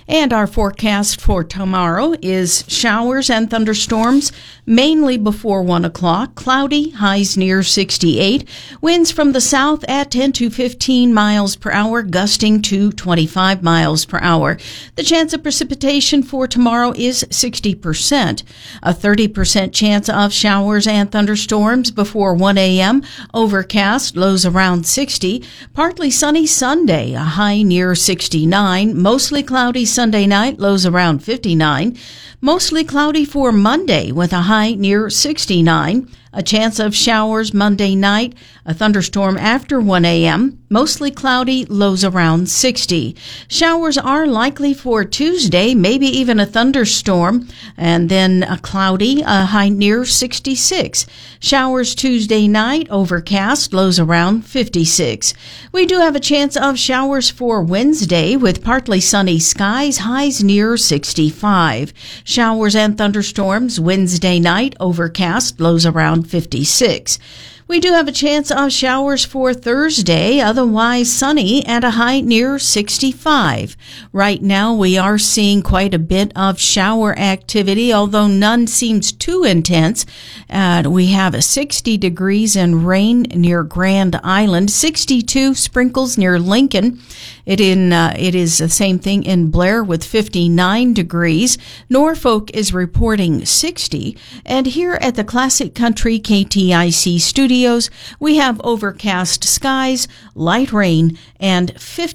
And our forecast for tomorrow is showers and thunderstorms, mainly before 1 o'clock. Cloudy, highs near 68. Winds from the south at 10 to 15 miles per hour, gusting to 25 miles per hour. The chance of precipitation for tomorrow is 60%. A 30% chance of showers and thunderstorms before 1 a.m. Overcast, lows around 60. Partly sunny Sunday, a high near 69. Mostly cloudy Sunday night, lows around 59. Mostly cloudy for Monday with a high near 69. A chance of showers Monday night, a thunderstorm after 1 a.m., mostly cloudy, lows around 60. Showers are likely for Tuesday, maybe even a thunderstorm, and then a cloudy, a high near 66. Showers Tuesday night, overcast, lows around 56. We do have a chance of showers for Wednesday with partly sunny skies, highs near 65. Showers and thunderstorms Wednesday night, overcast, lows around 56. We do have a chance of showers for Thursday, otherwise sunny and a high near 65. Right now we are seeing quite a bit of shower activity, although none seems too intense. We have 60 degrees and rain near Grand Island, 62 sprinkles near Lincoln. It is the same thing in Blair with 59 degrees. Norfolk is reporting 60. And here at the Classic Country KTIC studios, we have overcast skies, light rain, and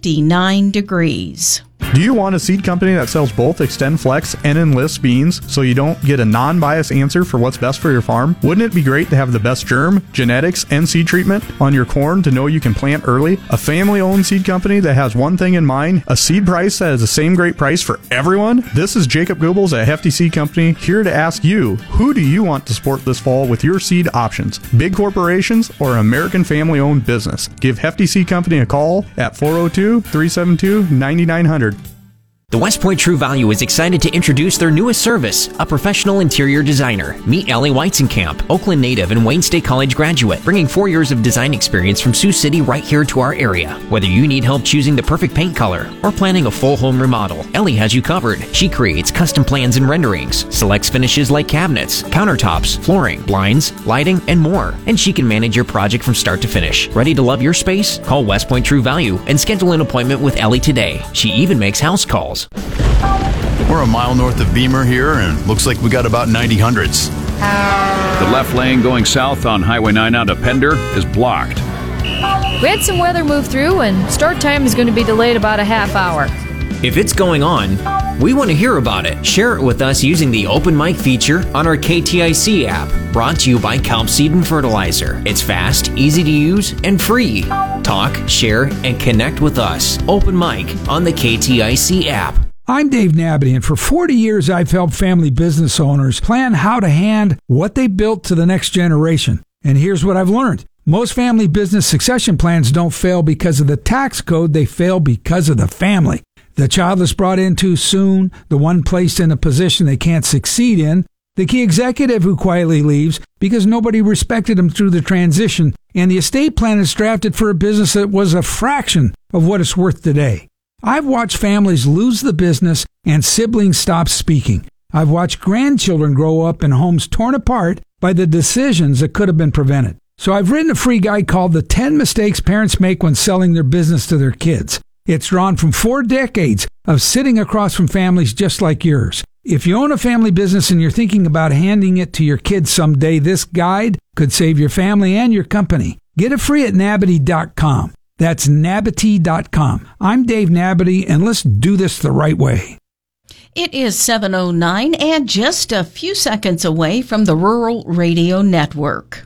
59 degrees. Do you want a seed company that sells both XtendFlex and Enlist beans so you don't get a non-biased answer for what's best for your farm? Wouldn't it be great to have the best germ, genetics, and seed treatment on your corn to know you can plant early? A family-owned seed company that has one thing in mind, a seed price that is the same great price for everyone? This is Jacob Goebbels at Hefty Seed Company, here to ask you, who do you want to support this fall with your seed options? Big corporations or an American family-owned business? Give Hefty Seed Company a call at 402-372-9900. The West Point True Value is excited to introduce their newest service, a professional interior designer. Meet Ellie Weizenkamp, Oakland native and Wayne State College graduate, bringing 4 years of design experience from Sioux City right here to our area. Whether you need help choosing the perfect paint color or planning a full home remodel, Ellie has you covered. She creates custom plans and renderings, selects finishes like cabinets, countertops, flooring, blinds, lighting, and more. And she can manage your project from start to finish. Ready to love your space? Call West Point True Value and schedule an appointment with Ellie today. She even makes house calls. We're a mile north of Beamer here, and looks like we got about 90 hundredths. The left lane going south on Highway 9 out of Pender is blocked. We had some weather move through, and start time is going to be delayed about a half hour. If it's going on, we want to hear about it. Share it with us using the Open Mic feature on our KTIC app, brought to you by Kelp Seed and Fertilizer. It's fast, easy to use, and free. Talk, share, and connect with us. Open Mic on the KTIC app. I'm Dave Nabity, and for 40 years I've helped family business owners plan how to hand what they built to the next generation. And here's what I've learned. Most family business succession plans don't fail because of the tax code, they fail because of the family. The child is brought in too soon, the one placed in a position they can't succeed in, the key executive who quietly leaves because nobody respected him through the transition, and the estate plan is drafted for a business that was a fraction of what it's worth today. I've watched families lose the business and siblings stop speaking. I've watched grandchildren grow up in homes torn apart by the decisions that could have been prevented. So I've written a free guide called The 10 Mistakes Parents Make When Selling Their Business to Their Kids. It's drawn from 4 decades of sitting across from families just like yours. If you own a family business and you're thinking about handing it to your kids someday, this guide could save your family and your company. Get it free at Nabity.com. That's Nabity.com. I'm Dave Nabity, and let's do this the right way. It is 7:09 and just a few seconds away from the Rural Radio Network.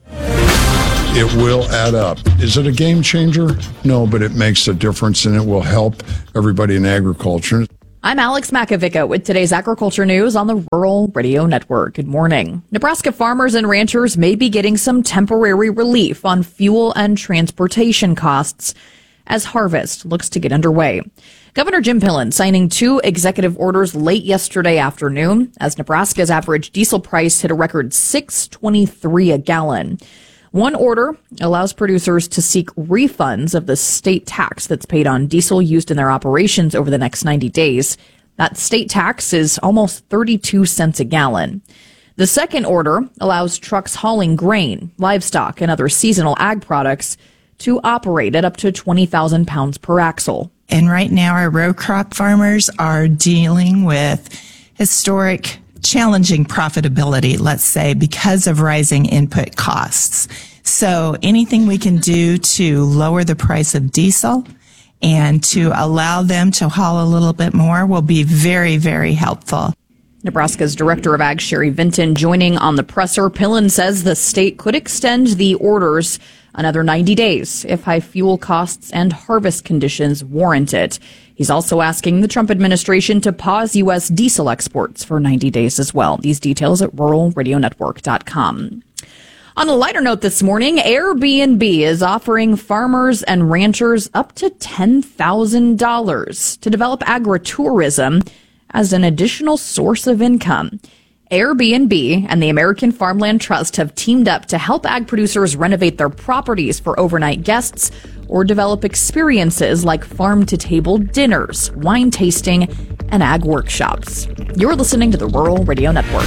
It will add up. Is it a game changer? No, but it makes a difference, and it will help everybody in agriculture. I'm Alex Makovica with today's agriculture news on the Rural Radio Network. Good morning. Nebraska farmers and ranchers may be getting some temporary relief on fuel and transportation costs as harvest looks to get underway. Governor Jim Pillen signing 2 executive orders late yesterday afternoon as Nebraska's average diesel price hit a record $6.23 a gallon. One order allows producers to seek refunds of the state tax that's paid on diesel used in their operations over the next 90 days. That state tax is almost 32 cents a gallon. The second order allows trucks hauling grain, livestock, and other seasonal ag products to operate at up to 20,000 pounds per axle. And right now our row crop farmers are dealing with historic challenging profitability, let's say, because of rising input costs. So anything we can do to lower the price of diesel and to allow them to haul a little bit more will be very, very helpful. Nebraska's Director of Ag, Sherry Vinton, joining on the presser. Pillen says the state could extend the orders another 90 days if high fuel costs and harvest conditions warrant it. He's also asking the Trump administration to pause U.S. diesel exports for 90 days as well. These details at ruralradionetwork.com. On a lighter note this morning, Airbnb is offering farmers and ranchers up to $10,000 to develop agritourism as an additional source of income. Airbnb and the American Farmland Trust have teamed up to help ag producers renovate their properties for overnight guests or develop experiences like farm-to-table dinners, wine tasting, and ag workshops. You're listening to the Rural Radio Network.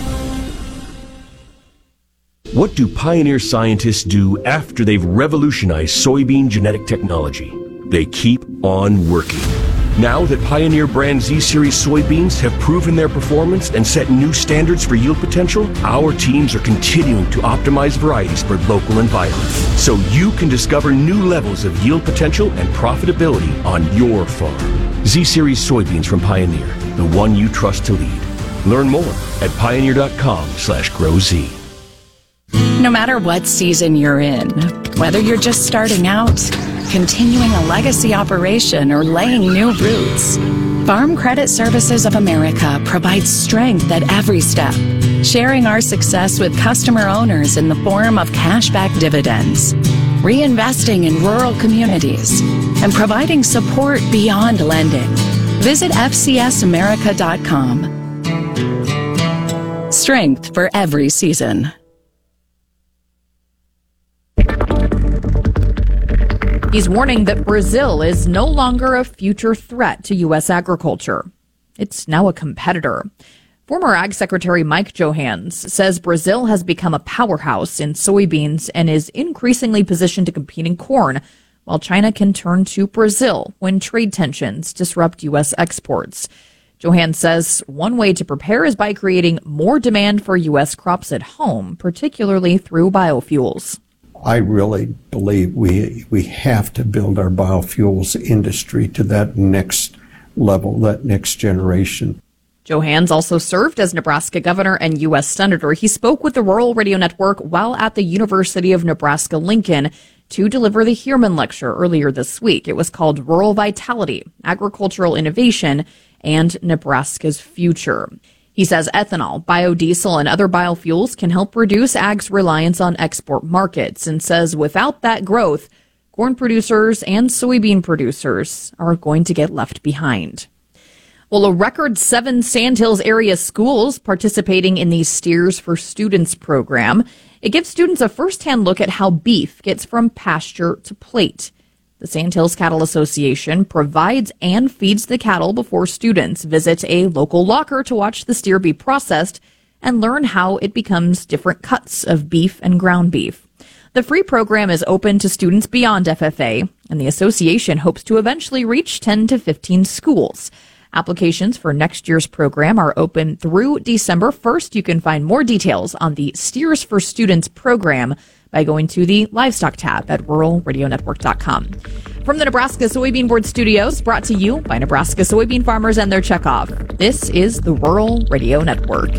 What do Pioneer scientists do after they've revolutionized soybean genetic technology? They keep on working. Now that Pioneer brand Z-Series soybeans have proven their performance and set new standards for yield potential, our teams are continuing to optimize varieties for local environments, so you can discover new levels of yield potential and profitability on your farm. Z-Series soybeans from Pioneer, the one you trust to lead. Learn more at pioneer.com/growz. No matter what season you're in, whether you're just starting out, continuing a legacy operation, or laying new roots, Farm Credit Services of America provides strength at every step, sharing our success with customer owners in the form of cashback dividends, reinvesting in rural communities, and providing support beyond lending. Visit FCSAmerica.com. Strength for every season. He's warning that Brazil is no longer a future threat to U.S. agriculture. It's now a competitor. Former Ag Secretary Mike Johanns says Brazil has become a powerhouse in soybeans and is increasingly positioned to compete in corn, while China can turn to Brazil when trade tensions disrupt U.S. exports. Johanns says one way to prepare is by creating more demand for U.S. crops at home, particularly through biofuels. I really believe we have to build our biofuels industry to that next level, that next generation. Johanns also served as Nebraska governor and U.S. senator. He spoke with the Rural Radio Network while at the University of Nebraska-Lincoln to deliver the Heerman Lecture earlier this week. It was called Rural Vitality, Agricultural Innovation, and Nebraska's Future. He says ethanol, biodiesel, and other biofuels can help reduce ag's reliance on export markets, and says without that growth, corn producers and soybean producers are going to get left behind. Well, a record 7 Sandhills area schools participating in the Steers for Students program. It gives students a firsthand look at how beef gets from pasture to plate. The Sandhills Cattle Association provides and feeds the cattle before students visit a local locker to watch the steer be processed and learn how it becomes different cuts of beef and ground beef. The free program is open to students beyond FFA, and the association hopes to eventually reach 10 to 15 schools. Applications for next year's program are open through December 1st. You can find more details on the Steers for Students program by going to the Livestock tab at ruralradionetwork.com. From the Nebraska Soybean Board Studios, brought to you by Nebraska soybean farmers and their checkoff, this is the Rural Radio Network.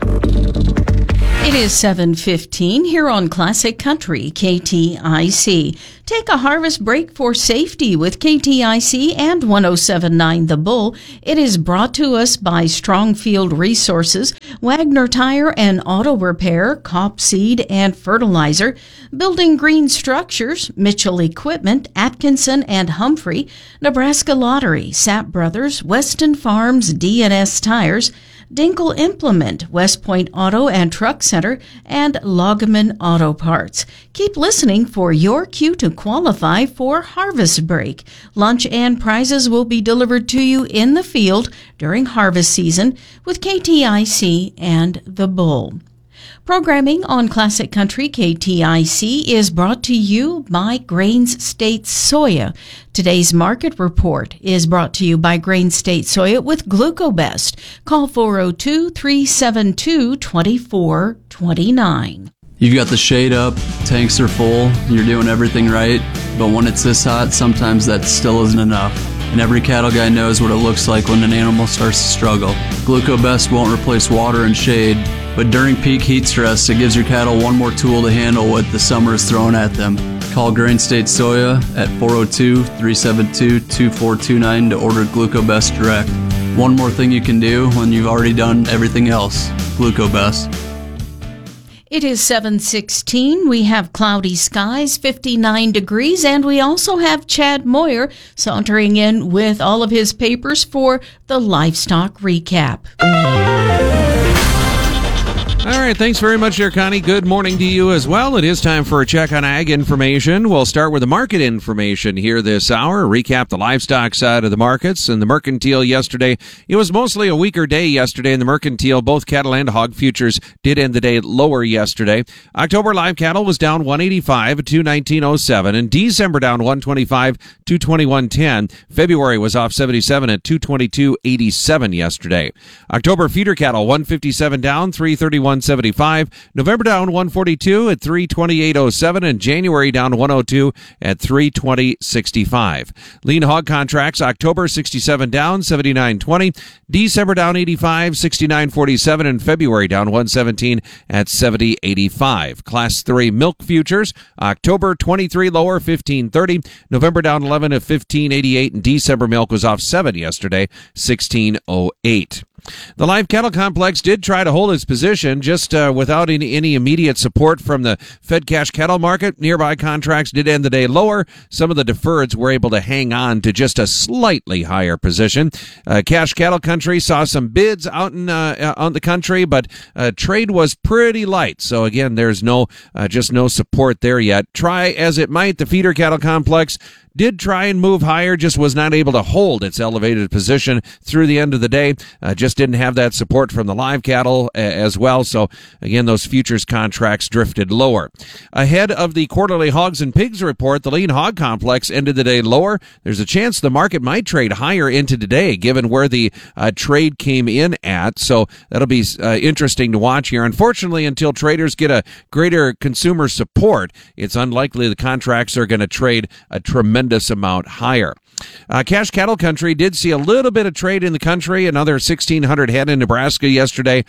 It is 7:15 here on Classic Country, KTIC. Take a harvest break for safety with KTIC and 107.9 The Bull. It is brought to us by Strongfield Resources, Wagner Tire and Auto Repair, Kopp Seed and Fertilizer, Building Green Structures, Mitchell Equipment, Atkinson and Humphrey, Nebraska Lottery, Sapp Brothers, Weston Farms, D&S Tires, Dinkle Implement, West Point Auto and Truck Center, and Loggeman Auto Parts. Keep listening for your cue to qualify for Harvest Break. Lunch and prizes will be delivered to you in the field during harvest season with KTIC and The Bull. Programming on Classic Country KTIC is brought to you by Grains State Soya. Today's market report is brought to you by Grains State Soya with Glucobest. Call 402-372-2429. You've got the shade up, tanks are full, you're doing everything right, but when it's this hot, sometimes that still isn't enough. And every cattle guy knows what it looks like when an animal starts to struggle. Glucobest won't replace water and shade, but during peak heat stress, it gives your cattle one more tool to handle what the summer is throwing at them. Call Grain State Soya at 402-372-2429 to order Glucobest direct. One more thing you can do when you've already done everything else. Glucobest. It is 7:16. We have cloudy skies, 59 degrees, and we also have Chad Moyer sauntering in with all of his papers for the Livestock Recap. All right, thanks very much there, Connie. Good morning to you as well. It is time for a check on ag information. We'll start with the market information here this hour, recap the livestock side of the markets. And the mercantile yesterday, it was mostly a weaker day yesterday in the mercantile. Both cattle and hog futures did end the day lower yesterday. October live cattle was down 185 at 219.07, and December down 125, 221.10. February was off 77 at 222.87 yesterday. October feeder cattle 157 down, 331.75. November down 142 at 328.07, and January down 102 at 320.65. Lean hog contracts, October 67 down, 79.20. December down 85, 69.47, and February down 117 at 70.85. Class 3 milk futures, October 23 lower, 15.30. November down 11 at 15.88, and December milk was off 7 yesterday, 16.08. The live cattle complex did try to hold its position just without any immediate support from the fed cash cattle market. Nearby contracts did end the day lower. Some of the deferreds were able to hang on to just a slightly higher position. Cash cattle country saw some bids out in on the country, but trade was pretty light. So again, there's no support there yet. Try as it might, the feeder cattle complex did try and move higher, just was not able to hold its elevated position through the end of the day. Just didn't have that support from the live cattle as well. So again, those futures contracts drifted lower. Ahead of the quarterly hogs and pigs report, the lean hog complex ended the day lower. There's a chance the market might trade higher into today, given where the trade came in at. So that'll be interesting to watch here. Unfortunately, until traders get a greater consumer support, it's unlikely the contracts are going to trade a tremendous amount higher. Cash cattle country did see a little bit of trade in the country. Another 1,600 head in Nebraska yesterday.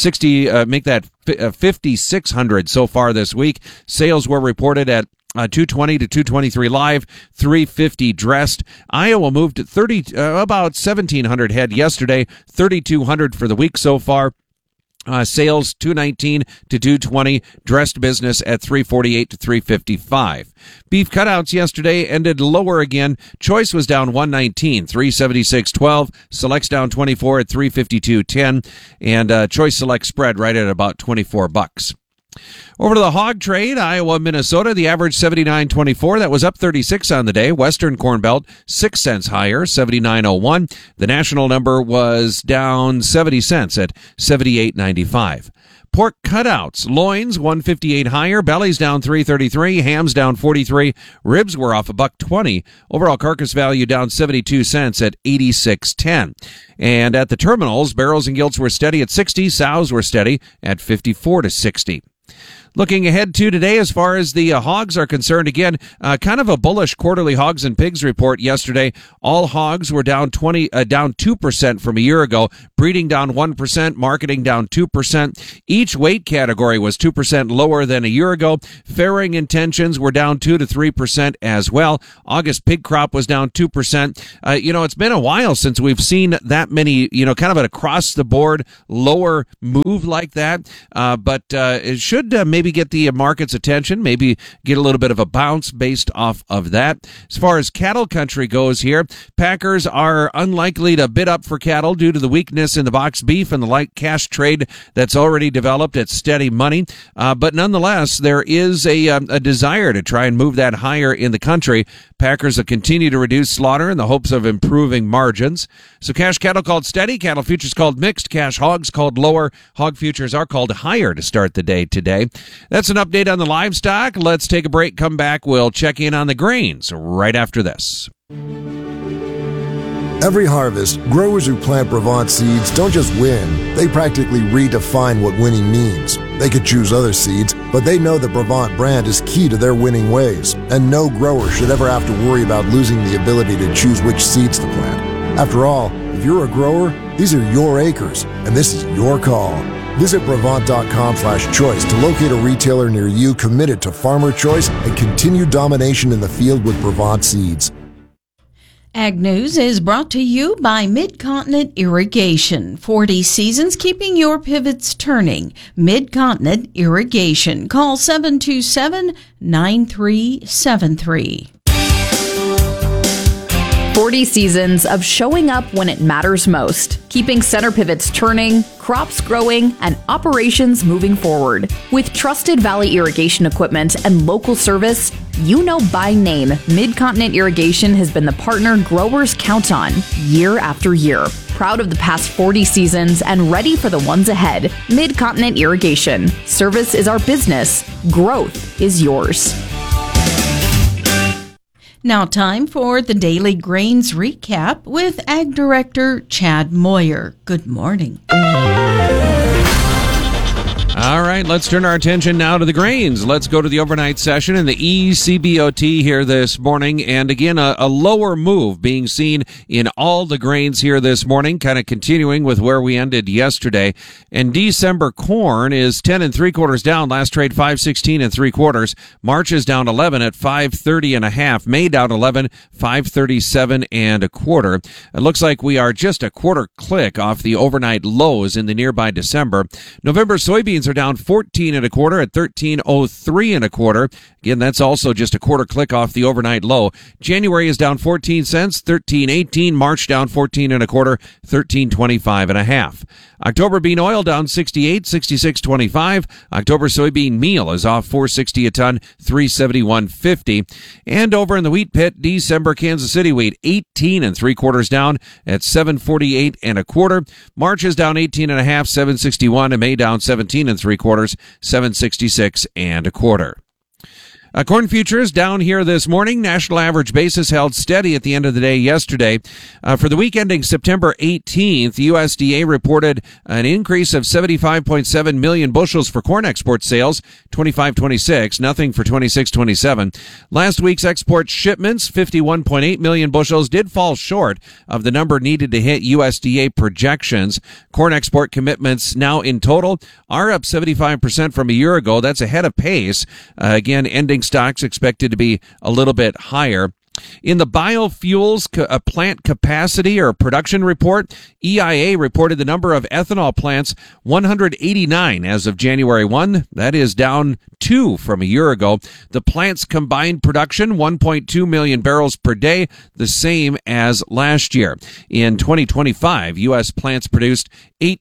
5,600 so far this week. Sales were reported at 220 to 223 live, 350 dressed. Iowa moved at about 1,700 head yesterday, 3,200 for the week so far. Sales 219 to 220, dressed business at 348 to 355. Beef cutouts yesterday ended lower again. Choice was down 119, 376.12. Select's down 24 at 352.10, and Choice Select spread right at about $24. Over to the hog trade, Iowa, Minnesota, the average 79.24. That was up 36 on the day. Western Corn Belt, 6 cents higher, 79.01. The national number was down 70 cents at 78.95. Pork cutouts, loins 158 higher, bellies down 333, hams down 43, ribs were off $1.20. Overall carcass value down 72 cents at 86.10. And at the terminals, barrels and gilts were steady at 60, sows were steady at 54 to 60. Looking ahead to today, as far as the hogs are concerned, again, kind of a bullish quarterly hogs and pigs report yesterday. All hogs were down 2% from a year ago. Breeding down 1%, marketing down 2%. Each weight category was 2% lower than a year ago. Farrowing intentions were down 2 to 3% as well. August pig crop was down 2%. It's been a while since we've seen that many, kind of an across the board lower move like that. But it should maybe maybe get the market's attention, maybe get a little bit of a bounce based off of that. As far as cattle country goes here, packers are unlikely to bid up for cattle due to the weakness in the box beef and the light cash trade that's already developed at steady money. But nonetheless, there is a desire to try and move that higher in the country. Packers will continue to reduce slaughter in the hopes of improving margins. So cash cattle called steady, cattle futures called mixed, cash hogs called lower, hog futures are called higher to start the day today. That's an update on the livestock. Let's take a break, come back. We'll check in on the grains right after this. Every harvest, growers who plant Brevant seeds don't just win, they practically redefine what winning means. They could choose other seeds, but they know the Brevant brand is key to their winning ways, and no grower should ever have to worry about losing the ability to choose which seeds to plant. After all, if you're a grower, these are your acres, and this is your call. Visit Brevant.com/choice to locate a retailer near you committed to farmer choice and continued domination in the field with Brevant seeds. Ag News is brought to you by Mid-Continent Irrigation. 40 seasons keeping your pivots turning. Mid-Continent Irrigation. Call 727-9373. 40 seasons of showing up when it matters most, keeping center pivots turning, crops growing, and operations moving forward. With trusted Valley irrigation equipment and local service, you know by name, Mid-Continent Irrigation has been the partner growers count on year after year. Proud of the past 40 seasons and ready for the ones ahead. Mid-Continent Irrigation. Service is our business. Growth is yours. Now time for the Daily Grains Recap with Ag Director Chad Moyer. Good morning. All right, let's turn our attention now to the grains. Let's go to the overnight session in the ECBOT here this morning. And again, a lower move being seen in all the grains here this morning, kind of continuing with where we ended yesterday. And December corn is 10 3/4 down. Last trade 5.16 3/4. March is down 11 at 5.30 1/2. May down 11, 5.37 1/4. It looks like we are just a quarter click off the overnight lows in the nearby December. November soybeans are down 14 1/4 at 13.03 1/4. Again, that's also just a quarter click off the overnight low. January is down 14 cents, 13.18. March down 14 1/4, 13.25 1/2. October bean oil down 68, 66.25. October soybean meal is off 4.60 a ton, 371.50. And over in the wheat pit, December Kansas City wheat 18 3/4 down at 7.48 1/4. March is down 18 1/2, 7.61, and May down 17 3/4, 7.66 1/4. Corn futures down here this morning. National average basis held steady at the end of the day yesterday. For the week ending September 18th, USDA reported an increase of 75.7 million bushels for corn export sales, 25-26, nothing for 26-27. Last week's export shipments, 51.8 million bushels, did fall short of the number needed to hit USDA projections. Corn export commitments now in total are up 75% from a year ago. That's ahead of pace. Again, ending stocks expected to be a little bit higher. In the biofuels plant capacity or production report, EIA reported the number of ethanol plants 189 as of January 1. That is down 2 from a year ago. The plant's combined production, 1.2 million barrels per day, the same as last year. In 2025, U.S. plants produced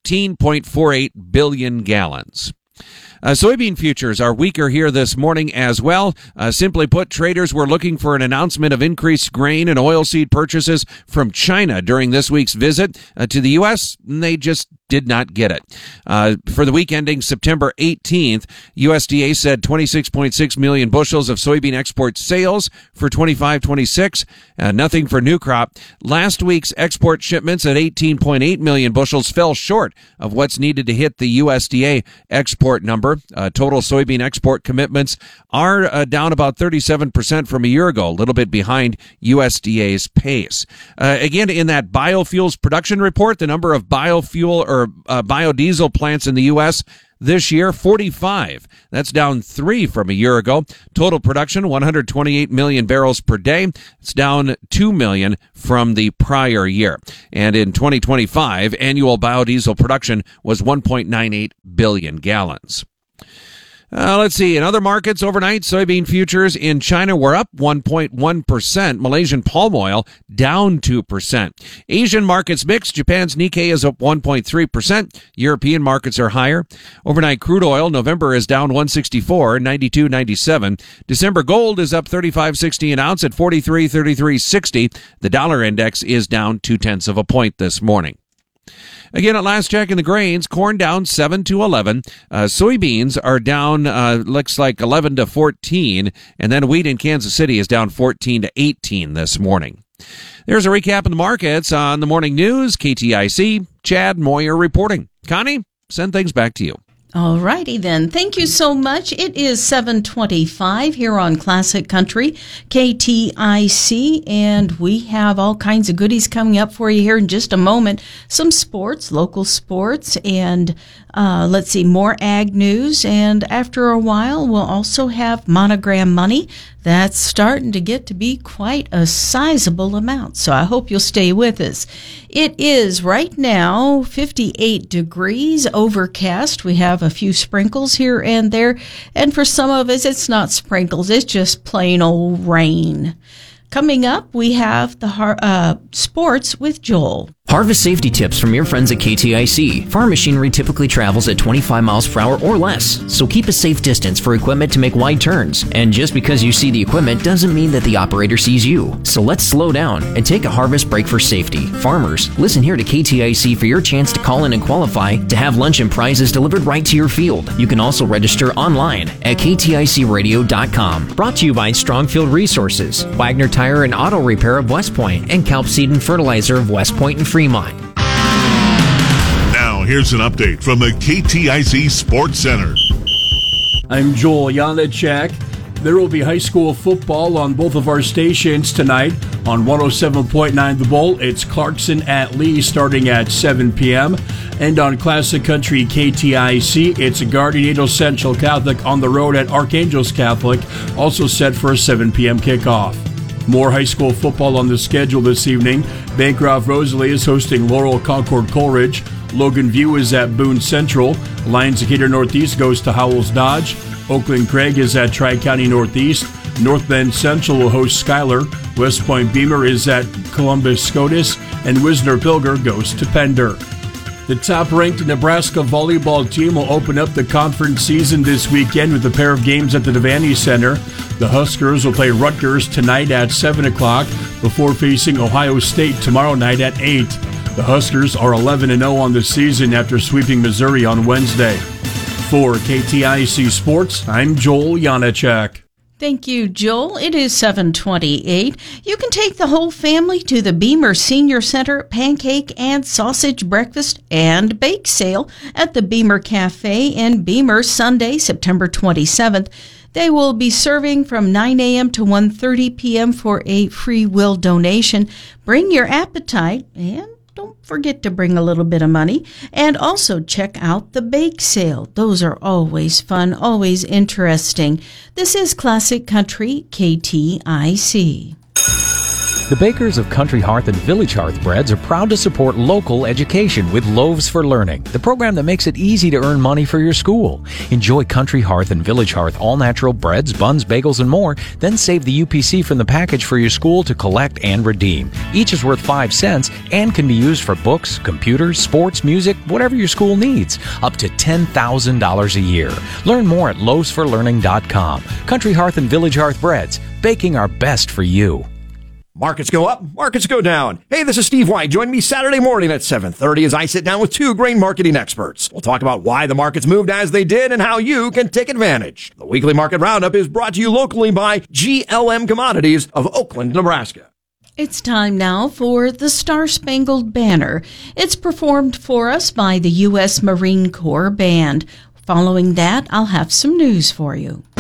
18.48 billion gallons. Soybean futures are weaker here this morning as well. Simply put, traders were looking for an announcement of increased grain and oilseed purchases from China during this week's visit to the U.S. They just did not get it. For the week ending September 18th, USDA said 26.6 million bushels of soybean export sales for 25-26, nothing for new crop. Last week's export shipments at 18.8 million bushels fell short of what's needed to hit the USDA export number. Total soybean export commitments are down about 37% from a year ago, a little bit behind USDA's pace. Again, in that biofuels production report, the number of biofuel or biodiesel plants in the U.S. this year, 45. That's down 3 from a year ago. Total production, 128 million barrels per day. It's down 2 million from the prior year. And in 2025, annual biodiesel production was 1.98 billion gallons. Let's see. In other markets overnight, soybean futures in China were up 1.1%. Malaysian palm oil down 2%. Asian markets mixed. Japan's Nikkei is up 1.3%. European markets are higher. Overnight crude oil, November is down 164, 92.97. December gold is up 35.60 an ounce at 43.33.60. The dollar index is down 0.2 of a point this morning. Again, at last check in the grains, corn down 7 to 11. Soybeans are down, looks like 11 to 14. And then wheat in Kansas City is down 14 to 18 this morning. There's a recap of the markets on the morning news. KTIC, Chad Moyer reporting. Connie, send things back to you. All righty then. Thank you so much. It is 7:25 here on Classic Country, KTIC, and we have all kinds of goodies coming up for you here in just a moment. Some sports, local sports, and let's see, more ag news. And after a while, we'll also have Monogram money. That's starting to get to be quite a sizable amount, so I hope you'll stay with us. It is right now 58 degrees, overcast. We have a few sprinkles here and there, and for some of us, it's not sprinkles, it's just plain old rain. Coming up, we have the sports with Joel. Harvest safety tips from your friends at KTIC. Farm machinery typically travels at 25 miles per hour or less, so keep a safe distance for equipment to make wide turns. And just because you see the equipment doesn't mean that the operator sees you. So let's slow down and take a harvest break for safety. Farmers, listen here to KTIC for your chance to call in and qualify to have lunch and prizes delivered right to your field. You can also register online at kticradio.com. Brought to you by Strongfield Resources, Wagner Tire and Auto Repair of West Point, and Kelp Seed and Fertilizer of West Point and Fremont. Now, here's an update from the KTIC Sports Center. I'm Joel Janacek. There will be high school football on both of our stations tonight. On 107.9 The Bull, it's Clarkson at Lee starting at 7 p.m. And on Classic Country KTIC, it's Guardian Angel Central Catholic on the road at Archangels Catholic, also set for a 7 p.m. kickoff. More high school football on the schedule this evening. Bancroft Rosalie is hosting Laurel Concord Coleridge. Logan View is at Boone Central. Lions Decatur Northeast goes to Howells Dodge. Oakland Craig is at Tri-County Northeast. North Bend Central will host Schuyler. West Point Beamer is at Columbus Scotus. And Wisner Pilger goes to Pender. The top-ranked Nebraska volleyball team will open up the conference season this weekend with a pair of games at the Devaney Center. The Huskers will play Rutgers tonight at 7 o'clock before facing Ohio State tomorrow night at 8. The Huskers are 11-0 on the season after sweeping Missouri on Wednesday. For KTIC Sports, I'm Joel Janacek. Thank you, Joel. It is 7:28. You can take the whole family to the Beamer Senior Center pancake and sausage breakfast and bake sale at the Beamer Cafe in Beamer Sunday, September 27th. They will be serving from 9 a.m. to 1:30 p.m. for a free will donation. Bring your appetite and don't forget to bring a little bit of money. And also check out the bake sale. Those are always fun, always interesting. This is Classic Country KTIC. The bakers of Country Hearth and Village Hearth Breads are proud to support local education with Loaves for Learning, the program that makes it easy to earn money for your school. Enjoy Country Hearth and Village Hearth all-natural breads, buns, bagels, and more. Then save the UPC from the package for your school to collect and redeem. Each is worth 5 cents and can be used for books, computers, sports, music, whatever your school needs. Up to $10,000 a year. Learn more at loavesforlearning.com. Country Hearth and Village Hearth Breads, baking our best for you. Markets go up, markets go down. Hey, this is Steve White. Join me Saturday morning at 7:30 as I sit down with 2 grain marketing experts. We'll talk about why the markets moved as they did and how you can take advantage. The weekly market roundup is brought to you locally by GLM Commodities of Oakland, Nebraska. It's time now for the Star-Spangled Banner. It's performed for us by the U.S. Marine Corps Band. Following that, I'll have some news for you.